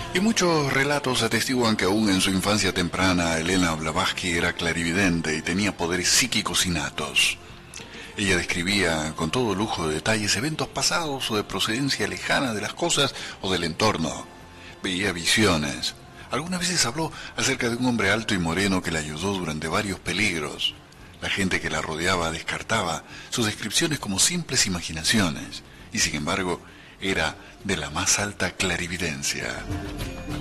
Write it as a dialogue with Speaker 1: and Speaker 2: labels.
Speaker 1: Y muchos relatos atestiguan que aún en su infancia temprana Elena Blavatsky era clarividente y tenía poderes psíquicos innatos. Ella describía con todo lujo de detalles eventos pasados o de procedencia lejana de las cosas o del entorno. Veía visiones. Algunas veces habló acerca de un hombre alto y moreno que la ayudó durante varios peligros. La gente que la rodeaba descartaba sus descripciones como simples imaginaciones, y sin embargo era de la más alta clarividencia.